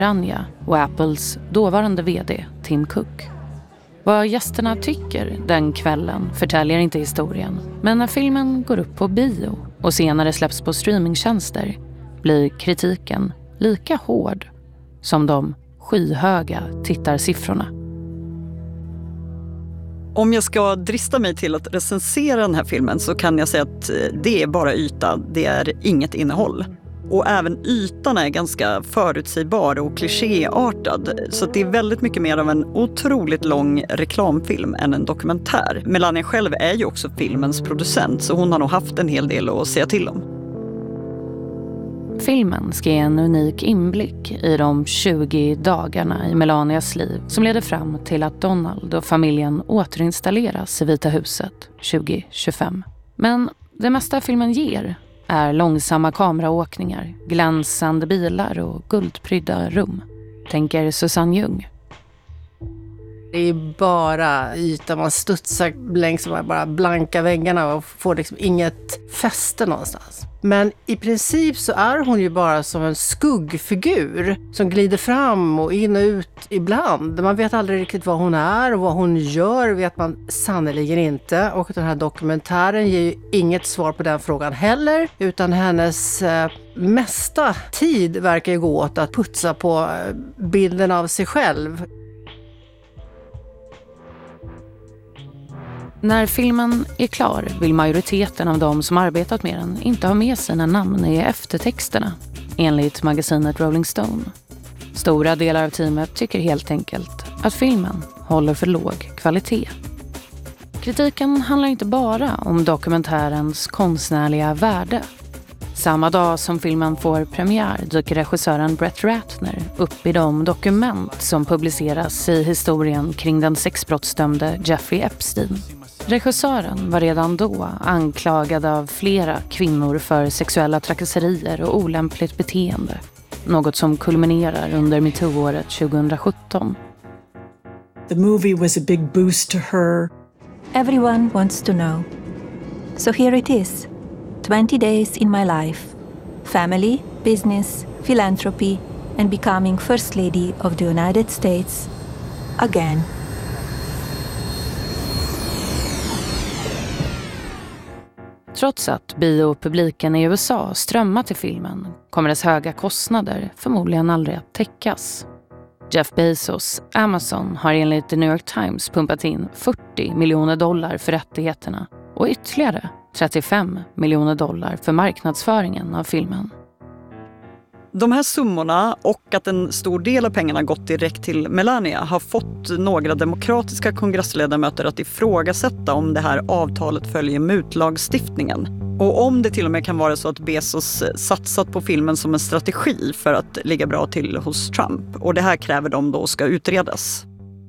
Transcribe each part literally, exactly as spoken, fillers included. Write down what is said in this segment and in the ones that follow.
Rania och Apples dåvarande vd Tim Cook. Vad gästerna tycker den kvällen förtäljer inte historien. Men när filmen går upp på bio och senare släpps på streamingtjänster blir kritiken lika hård som de skyhöga tittarsiffrorna. Om jag ska drista mig till att recensera den här filmen så kan jag säga att det är bara yta, det är inget innehåll. Och även ytan är ganska förutsägbar och klichéartad. Så det är väldigt mycket mer av en otroligt lång reklamfilm än en dokumentär. Melania själv är ju också filmens producent så hon har nog haft en hel del att säga till om. Filmen ska ge en unik inblick i de tjugo dagarna i Melanias liv som leder fram till att Donald och familjen återinstalleras i Vita huset tjugo tjugofem. Men det mesta filmen ger är långsamma kameraåkningar, glänsande bilar och guldprydda rum, tänker Susanne Ljung. Det är bara yta, man studsar längs de här bara blanka väggarna och får liksom inget fäste någonstans. Men i princip så är hon ju bara som en skuggfigur som glider fram och in och ut ibland. Man vet aldrig riktigt vad hon är och vad hon gör vet man sannoliken inte. Och den här dokumentären ger ju inget svar på den frågan heller. Utan hennes eh, mesta tid verkar ju gå åt att putsa på bilden av sig själv. När filmen är klar vill majoriteten av de som arbetat med den inte ha med sina namn i eftertexterna, enligt magasinet Rolling Stone. Stora delar av teamet tycker helt enkelt att filmen håller för låg kvalitet. Kritiken handlar inte bara om dokumentärens konstnärliga värde. Samma dag som filmen får premiär dyker regissören Brett Ratner upp i de dokument som publiceras i historien kring den sexbrottsdömde Jeffrey Epstein. Regissören var redan då anklagad av flera kvinnor för sexuella trakasserier och olämpligt beteende. Något som kulminerar under MeToo-året tjugohundrasjutton. The movie was a big boost to her. Everyone wants to know. So here it is. twenty days in my life. Family, business, philanthropy, and becoming First Lady of the United States. Again. Trots att biopubliken i U S A strömmar till filmen kommer dess höga kostnader förmodligen aldrig att täckas. Jeff Bezos, Amazon, har enligt The New York Times pumpat in fyrtio miljoner dollar för rättigheterna och ytterligare trettiofem miljoner dollar för marknadsföringen av filmen. De här summorna och att en stor del av pengarna gått direkt till Melania har fått några demokratiska kongressledamöter att ifrågasätta om det här avtalet följer mutlagstiftningen. Och om det till och med kan vara så att Bezos satsat på filmen som en strategi för att ligga bra till hos Trump. Och det här kräver de då ska utredas.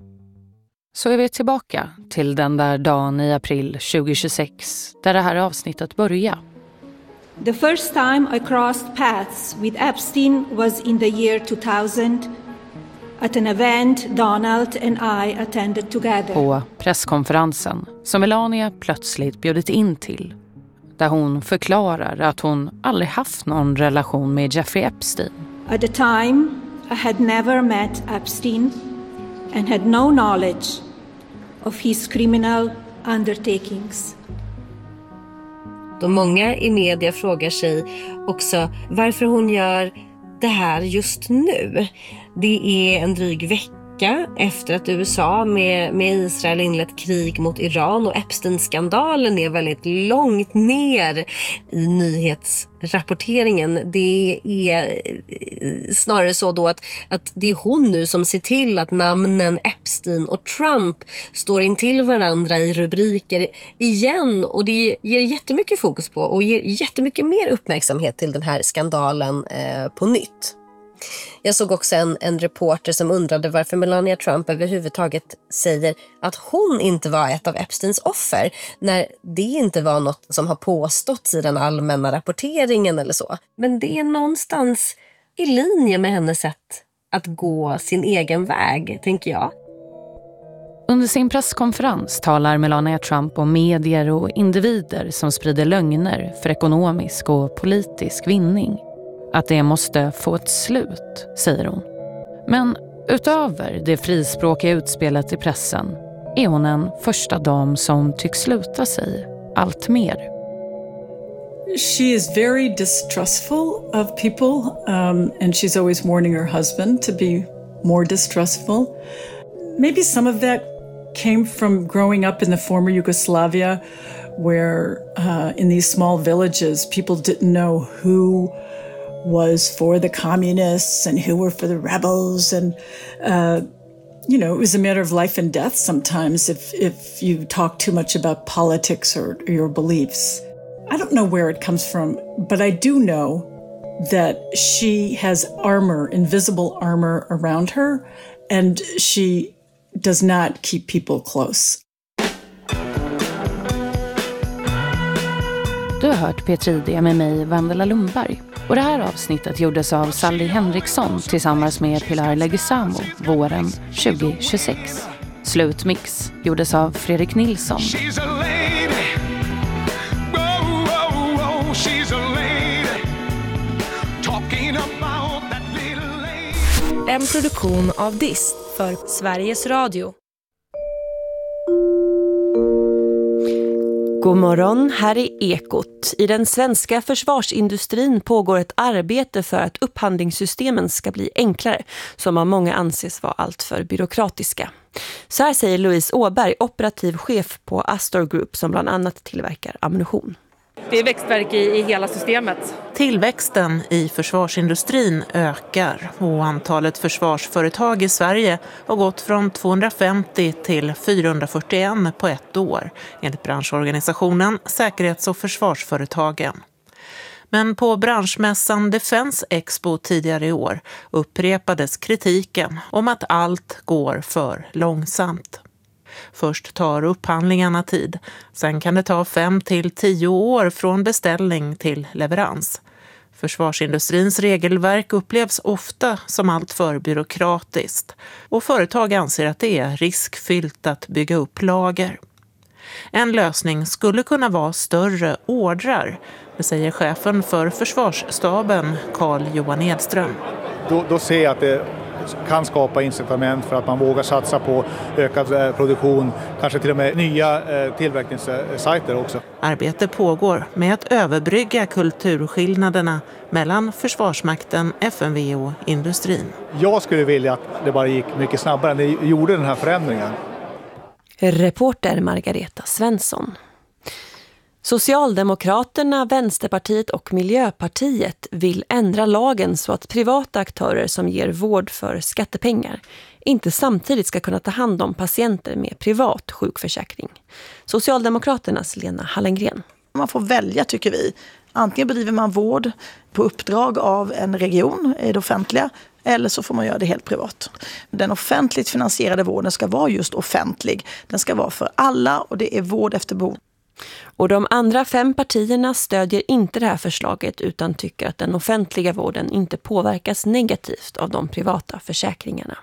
Så är vi tillbaka till den där dagen i april tjugohundratjugosex där det här avsnittet börjar. The first time I crossed paths with Epstein was in the year two thousand at an event Donald and I attended together. På presskonferensen som Melania plötsligt bjudit in till, där hon förklarar att hon aldrig haft någon relation med Jeffrey Epstein. At the time I had never met Epstein and had no knowledge of his criminal undertakings. Och många i media frågar sig också varför hon gör det här just nu. Det är en dryg vecka efter att U S A med, med Israel inlett krig mot Iran och Epstein-skandalen är väldigt långt ner i nyhetsrapporteringen. Det är snarare så då att, att det är hon nu som ser till att namnen Epstein och Trump står in till varandra i rubriker igen, och det ger jättemycket fokus på och ger jättemycket mer uppmärksamhet till den här skandalen eh, på nytt. Jag såg också en, en reporter som undrade varför Melania Trump överhuvudtaget säger att hon inte var ett av Epsteins offer, när det inte var något som har påståtts i den allmänna rapporteringen eller så. Men det är någonstans i linje med hennes sätt att gå sin egen väg, tänker jag. Under sin presskonferens talar Melania Trump om medier och individer som sprider lögner för ekonomisk och politisk vinning. Att det måste få ett slut, säger hon. Men utöver det frispråkiga utspelet i pressen är hon en första dam som tycks sluta sig allt mer. She is very distrustful of people, um, and she's always warning her husband to be more distrustful. Maybe some of that came from growing up in the former Yugoslavia, where uh, in these small villages, people didn't know who was for the communists and who were for the rebels. And, uh, you know, it was a matter of life and death sometimes if, if you talk too much about politics or, or your beliefs. I don't know where it comes from, but I do know that she has armor, invisible armor around her, and she does not keep people close. Du har hört P tre D med mig, Vendela Lundberg. Och det här avsnittet gjordes av Sally Henriksson tillsammans med Pilar Leguizamo våren tjugo tjugosex. Slutmix gjordes av Fredrik Nilsson. En produktion av Dist för Sveriges Radio. God morgon, här är Ekot. I den svenska försvarsindustrin pågår ett arbete för att upphandlingssystemen ska bli enklare, som av många anses vara alltför byråkratiska. Så här säger Louise Åberg, operativ chef på Astor Group som bland annat tillverkar ammunition. Det är växtverk i, i hela systemet. Tillväxten i försvarsindustrin ökar och antalet försvarsföretag i Sverige har gått från tvåhundrafemtio till fyrahundrafyrtioett på ett år, enligt branschorganisationen Säkerhets- och försvarsföretagen. Men på branschmässan Defense Expo tidigare i år upprepades kritiken om att allt går för långsamt. Först tar upphandlingarna tid, sen kan det ta fem till tio år från beställning till leverans. Försvarsindustrins regelverk upplevs ofta som alltför byråkratiskt och företag anser att det är riskfyllt att bygga upp lager. En lösning skulle kunna vara större ordrar, det säger chefen för försvarsstaben Carl Johan Edström. Då, då ser jag att det kan skapa incitament för att man vågar satsa på ökad produktion, kanske till och med nya tillverkningssajter också. Arbete pågår med att överbrygga kulturskillnaderna mellan Försvarsmakten, F M V och industrin. Jag skulle vilja att det bara gick mycket snabbare när ni gjorde den här förändringen. Reporter Margareta Svensson. Socialdemokraterna, Vänsterpartiet och Miljöpartiet vill ändra lagen så att privata aktörer som ger vård för skattepengar inte samtidigt ska kunna ta hand om patienter med privat sjukförsäkring. Socialdemokraternas Lena Hallengren. Man får välja, tycker vi. Antingen bedriver man vård på uppdrag av en region i det offentliga, eller så får man göra det helt privat. Den offentligt finansierade vården ska vara just offentlig. Den ska vara för alla och det är vård efter behov. Och de andra fem partierna stödjer inte det här förslaget utan tycker att den offentliga vården inte påverkas negativt av de privata försäkringarna.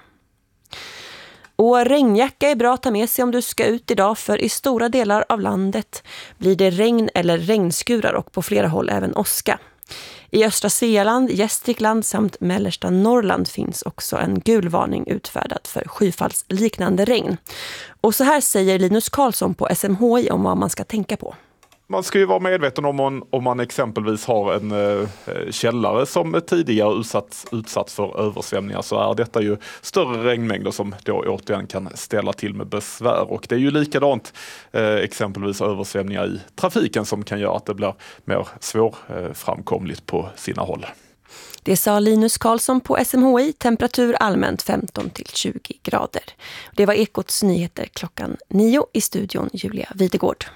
Och regnjacka är bra att ta med sig om du ska ut idag, för i stora delar av landet blir det regn eller regnskurar och på flera håll även åska. I östra Svealand, Gästrikland samt mellersta Norrland finns också en gul varning utfärdad för skyfallsliknande regn. Och så här säger Linus Karlsson på S M H I om vad man ska tänka på. Man ska ju vara medveten om man, om man exempelvis har en eh, källare som tidigare utsatts, utsatts för översvämningar, så är detta ju större regnmängder som då återigen kan ställa till med besvär. Och det är ju likadant eh, exempelvis översvämningar i trafiken som kan göra att det blir mer svårframkomligt eh, på sina håll. Det sa Linus Karlsson på S M H I, temperatur allmänt femton till tjugo grader. Det var Ekots nyheter klockan nio, i studion Julia Videgård.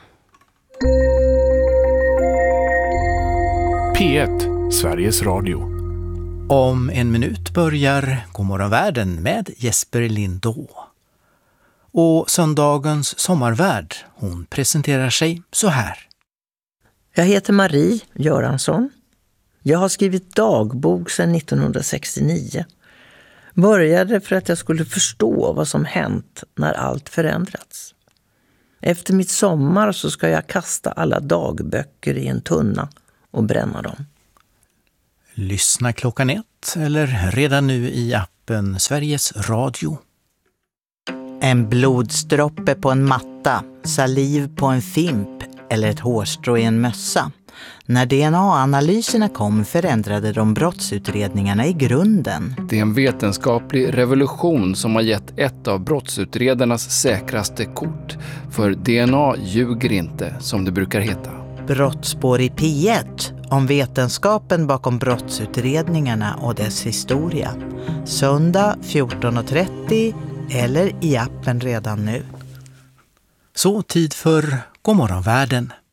P ett, Sveriges Radio. Om en minut börjar Godmorgon världen med Jesper Lindå. Och söndagens sommarvärd, hon presenterar sig så här. Jag heter Marie Göransson. Jag har skrivit dagbok sedan nittonhundrasextionio. Började för att jag skulle förstå vad som hänt när allt förändrats. Efter mitt sommar så ska jag kasta alla dagböcker i en tunna och bränna dem. Lyssna klockan ett eller redan nu i appen gruppen Sveriges Radio. En blodsdroppe på en matta, saliv på en fimp eller ett hårstrå i en mössa. När D N A-analyserna kom förändrade de brottsutredningarna i grunden. Det är en vetenskaplig revolution som har gett ett av brottsutredarnas säkraste kort. För D N A ljuger inte, som det brukar heta. Brottspår i P ett om vetenskapen bakom brottsutredningarna och dess historia. Söndag fjorton och trettio eller i appen redan nu. Så tid för Godmorgon världen.